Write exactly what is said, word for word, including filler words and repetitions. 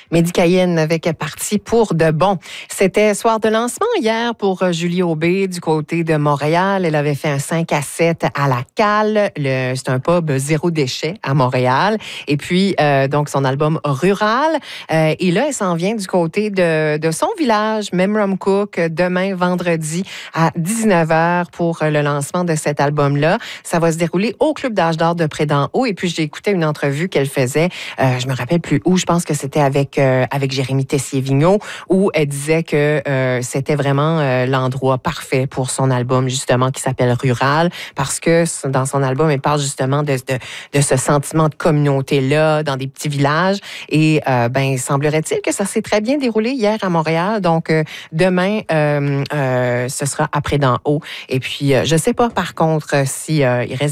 Mehdi Cayenne avec parti pour de bon. C'était soir de lancement hier pour Julie Aubé du côté de Montréal. Elle avait fait un cinq à sept à la Cale. Le, c'est un pub zéro déchet à Montréal. Et puis, euh, donc, son album Rural. Euh, et là, elle s'en vient du côté de, de son village, Memramcook, demain, vendredi, à dix-neuf heures pour le lancement de cet album-là. Ça va se dérouler au Club d'Âge d'Or de Près-d'en-Haut. Et puis, j'ai écouté une entrevue qu'elle faisait. Euh, je me rappelle plus où. Je pense que c'était avec euh, avec Jérémy Tessier-Vigneault, où elle disait que euh, c'était vraiment euh, l'endroit parfait pour son album, justement, qui s'appelle Rural, parce que dans son album, elle parle justement de, de, de ce sentiment de communauté-là, dans des petits villages. Et euh, ben, semblerait-il que ça s'est très bien déroulé hier à Montréal. Donc, euh, demain, euh, euh, ce sera à Près-d'en-Haut. Et puis, euh, je sais pas, par contre, si euh, il reste